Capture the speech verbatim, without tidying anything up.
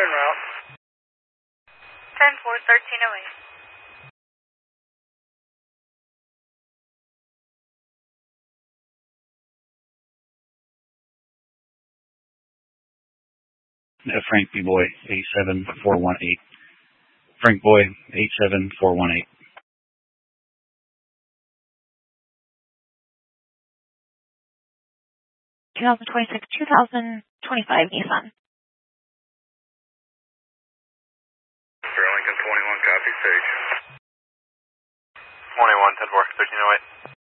en route. ten four, thirteen oh eight. Uh, Frank B. Boy, eight seven four one eight. Frank Boy, eight seven four one eight. twenty twenty-six, twenty twenty-five Nissan. Burlington twenty-one, copy stage. twenty-one, ten four, thirteen oh eight.